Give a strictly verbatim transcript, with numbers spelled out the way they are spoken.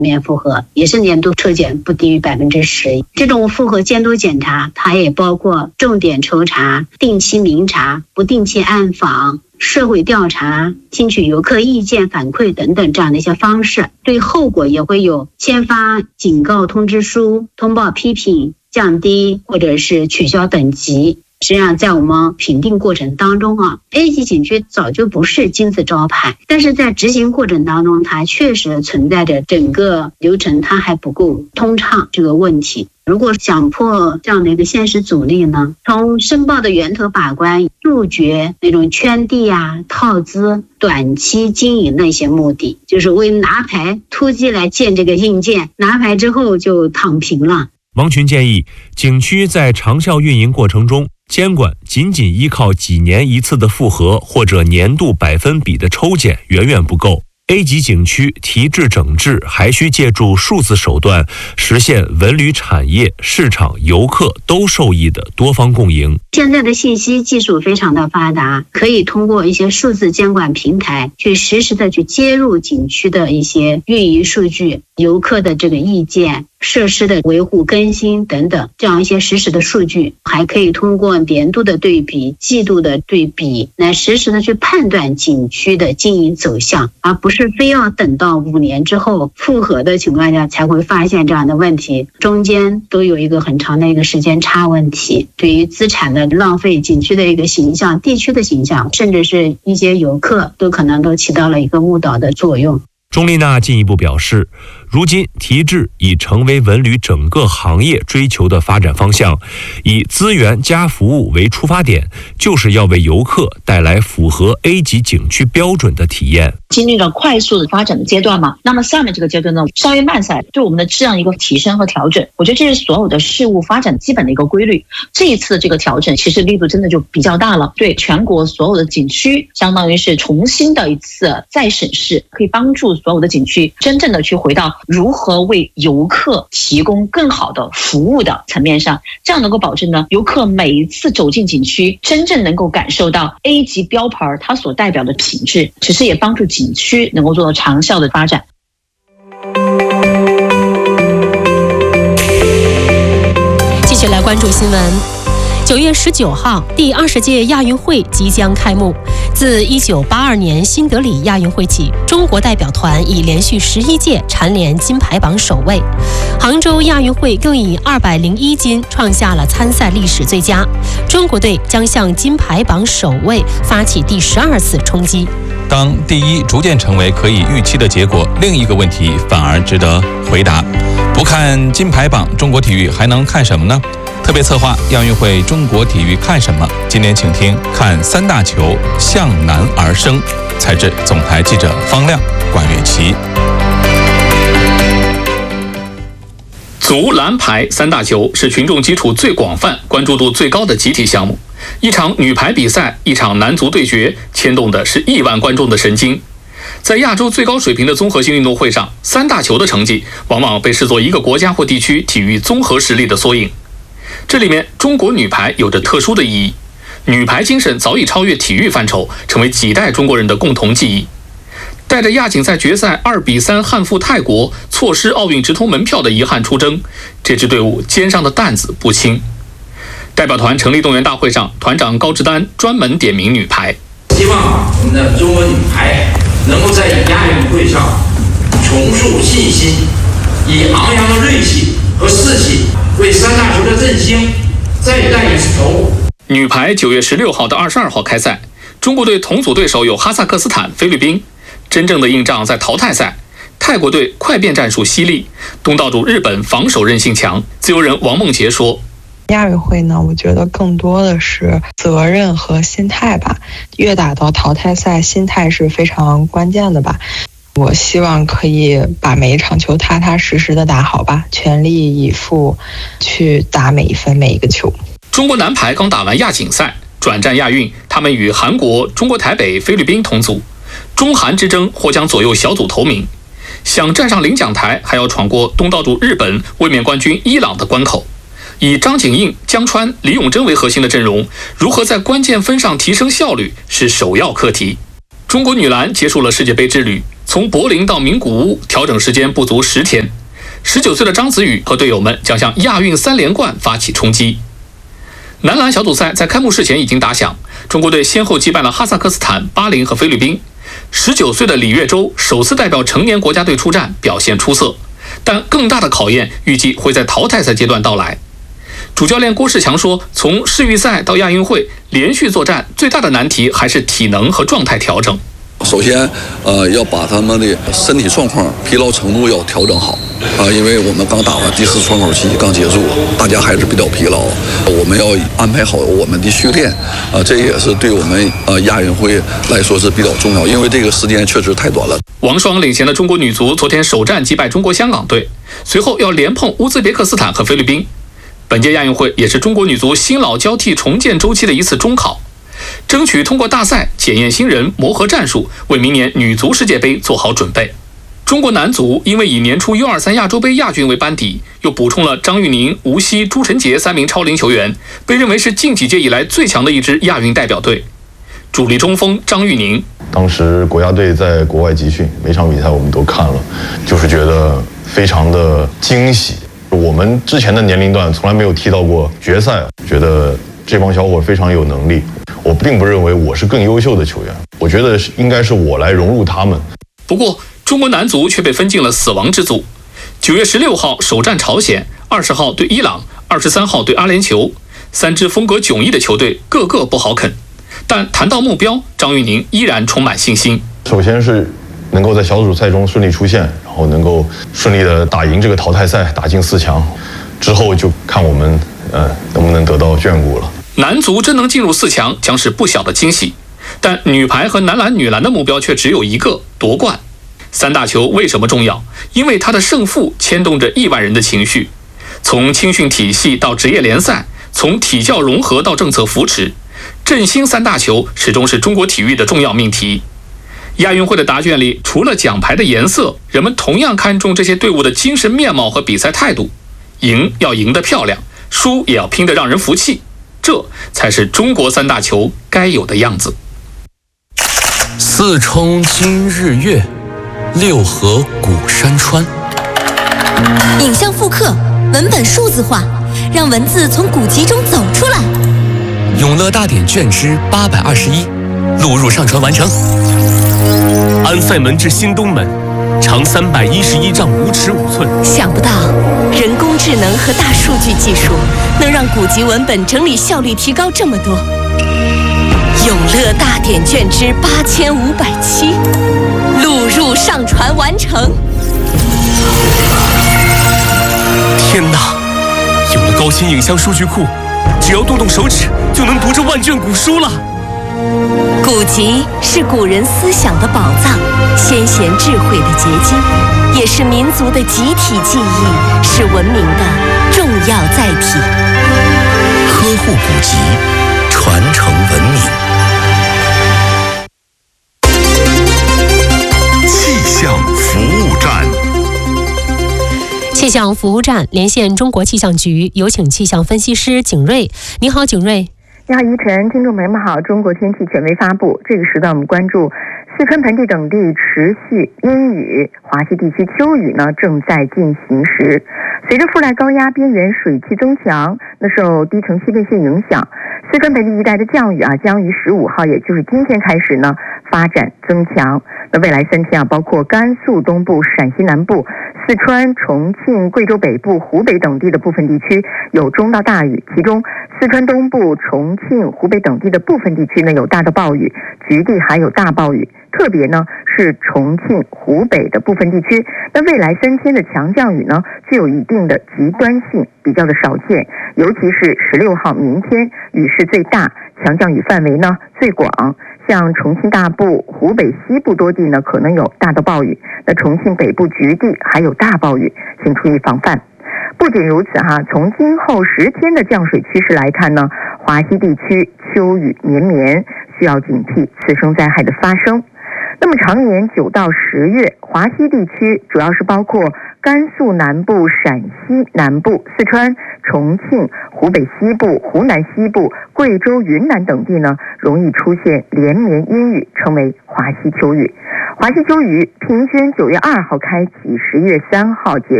免复核，也是年度抽检不低于百分之十。这种复核监督检查，它也包括重点抽查、定期明察、不定期暗访、社会调查、听取游客意见反馈等等这样的一些方式。对后果也会有签发警告通知书、通报批评、降低或者是取消等级。实际上在我们评定过程当中啊 A 级景区早就不是金字招牌，但是在执行过程当中它确实存在着整个流程它还不够通畅这个问题。如果想破这样的一个现实阻力呢，从申报的源头把关，杜绝那种圈地啊、套资、短期经营的一些目的，就是为拿牌突击来建这个硬件，拿牌之后就躺平了。 王群建议，景区在长效运营过程中，监管仅仅依靠几年一次的复核或者年度百分比的抽检远远不够。A 级景区提质整治还需借助数字手段，实现文旅产业、市场、游客都受益的多方共赢。 现在的信息技术非常的发达，可以通过一些数字监管平台去实时的去接入景区的一些运营数据、游客的这个意见、设施的维护更新等等，这样一些实时的数据，还可以通过年度的对比、季度的对比来实时的去判断景区的经营走向，而不是非要等到五年之后复核的情况下才会发现这样的问题，中间都有一个很长的一个时间差问题，对于资产的浪费、景区的一个形象、地区的形象，甚至是一些游客都可能都起到了一个误导的作用。 钟丽娜进一步表示，如今提质已成为文旅整个行业追求的发展方向，以资源加服务为出发点，就是要为游客带来符合 A 级景区标准的体验。 经历了快速的发展的阶段嘛，那么下面这个阶段呢，稍微慢下来，对我们的质量一个提升和调整，我觉得这是所有的事物发展基本的一个规律。这一次的这个调整其实力度真的就比较大了，对全国所有的景区相当于是重新的一次再审视，可以帮助所有的景区真正的去回到如何为游客提供更好的服务的层面上，这样能够保证呢，游客每一次走进景区真正能够感受到 A 级标牌它所代表的品质，其实也帮助景区能够做到长效的发展。 继续来关注新闻。九月十九号，第二十届亚运会即将开幕。自一九八二年新德里亚运会起，中国代表团已连续十一届蝉联金牌榜首位。杭州亚运会更以二百零一金创下了参赛历史最佳。中国队将向金牌榜首位发起第十二次冲击。 当第一逐渐成为可以预期的结果，另一个问题反而值得回答：不看金牌榜，中国体育还能看什么呢？特别策划亚运会中国体育看什么？今年请听看三大球向南而生。采制总台记者方亮、管乐琪。 足、篮、排三大球是群众基础最广泛、关注度最高的集体项目。一场女排比赛，一场男足对决，牵动的是亿万观众的神经。在亚洲最高水平的综合性运动会上，三大球的成绩往往被视作一个国家或地区体育综合实力的缩影。这里面，中国女排有着特殊的意义。女排精神早已超越体育范畴，成为几代中国人的共同记忆。带着亚锦赛决赛二比三憾负泰国，错失奥运直通门票的遗憾出征，这支队伍肩上的担子不轻。代表团成立动员大会上，团长高志丹专门点名女排， 希望我们的中国女排能够在亚运会上重塑信心，以昂扬的锐气和士气，为三大球的振兴再带一次头。 女排九月十六号到二十二号开赛，中国队同组对手有哈萨克斯坦、菲律宾。真正的硬仗在淘汰赛，泰国队快变战术犀利，东道主日本防守韧性强。自由人王梦洁说， 亚运会呢，我觉得更多的是责任和心态吧。越打到淘汰赛，心态是非常关键的吧。我希望可以把每一场球踏踏实实的打好吧，全力以赴去打每一分每一个球。 中国男排刚打完亚锦赛，转战亚运，他们与韩国、中国台北、菲律宾同组，中韩之争或将左右小组头名。想站上领奖台，还要闯过东道主日本、卫冕冠军伊朗的关口。以张景映、江川、李永珍为核心的阵容，如何在关键分上提升效率是首要课题。中国女篮结束了世界杯之旅， 从柏林到名古屋调整时间不足十天。十九岁的张子宇和队友们将向亚运三连冠发起冲击。男篮小组赛在开幕式前已经打响，中国队先后击败了哈萨克斯坦、巴林和菲律宾。十九岁的李月洲首次代表成年国家队出战，表现出色，但更大的考验预计会在淘汰赛阶段到来。主教练郭士强说，从世预赛到亚运会连续作战，最大的难题还是体能和状态调整。 首先，呃，要把他们的身体状况、疲劳程度要调整好啊，因为我们刚打完第四窗口期，刚结束，大家还是比较疲劳。我们要安排好我们的训练啊，这也是对我们呃亚运会来说是比较重要，因为这个时间确实太短了。 王霜领衔的中国女足昨天首战击败中国香港队，随后要连碰乌兹别克斯坦和菲律宾。本届亚运会也是中国女足新老交替重建周期的一次中考。争取通过大赛检验新人、磨合战术，为明年女足世界杯做好准备。中国男足因为以年初 U 二三 亚洲杯亚军为班底，又补充了张玉宁、吴曦、朱晨杰三名超龄球员，被认为是近几届以来最强的一支亚运代表队。主力中锋张玉宁， 当时国家队在国外集训，每场比赛我们都看了，就是觉得非常的惊喜。我们之前的年龄段从来没有踢到过决赛，觉得这帮小伙非常有能力。我并不认为我是更优秀的球员，我觉得应该是我来融入他们。 不过，中国男足却被分进了死亡之组。九月十六号首战朝鲜，二十号对伊朗，二十三号对阿联酋，三支风格迥异的球队，个个不好啃。但谈到目标，张玉宁依然充满信心。 首先是能够在小组赛中顺利出线，然后能够顺利的打赢这个淘汰赛，打进四强，之后就看我们呃能不能得到眷顾了。 男足真能进入四强，将是不小的惊喜。但女排和男篮、女篮的目标却只有一个：夺冠。三大球为什么重要？因为它的胜负牵动着亿万人的情绪。从青训体系到职业联赛，从体教融合到政策扶持，振兴三大球始终是中国体育的重要命题。亚运会的答卷里，除了奖牌的颜色，人们同样看重这些队伍的精神面貌和比赛态度。赢要赢得漂亮，输也要拼得让人服气。这才是中国三大球该有的样子。 四冲今日月，六合古山川。 影像复刻，文本数字化，让文字从古籍中走出来。 永乐大典卷之八百二十一，录入上传完成。安塞门至新东门，长三百一十一丈五尺五寸。 想不到人工智能和大数据技术能让古籍文本整理效率提高这么多。永乐大典卷之八千五百七，录入上传完成。 天哪！有了高清影像数据库，只要动动手指就能读这万卷古书了。 古籍是古人思想的宝藏，先贤智慧的结晶，也是民族的集体记忆，是文明的重要载体。 呵护古籍，传承文明。 气象服务站。 气象服务站连线中国气象局，有请气象分析师景瑞。你好，景瑞。 你好，依晨，听众朋友们好。中国天气权威发布，这个时段我们关注四川盆地等地持续阴雨，华西地区秋雨呢正在进行时。随着副来高压边缘水汽增强，那受低层气变线影响，四川盆地一带的降雨啊，将于十五号，也就是今天开始呢发展增强。那未来三天啊，包括甘肃东部、陕西南部、四川、重庆、贵州北部、湖北等地的部分地区有中到大雨，其中四川东部、重庆、湖北等地的部分地区呢有大到暴雨，局地还有大暴雨。特别呢是重庆、湖北的部分地区，那未来三天的强降雨呢具有一定的极端性，比较的少见，尤其是十六号明天雨势最大，强降雨范围呢最广。像重庆大部、湖北西部多地呢可能有大到暴雨，那重庆北部局地还有大暴雨，请注意防范。不仅如此哈，从今后十天的降水趋势来看呢，华西地区秋雨绵绵，需要警惕次生灾害的发生。那么常年九到十月，华西地区主要是包括甘肃南部、陕西南部、四川、重庆、湖北西部、湖南西部、贵州、云南等地呢，容易出现连绵阴雨，称为华西秋雨。 华西秋雨平均九月二号开启，十月三号结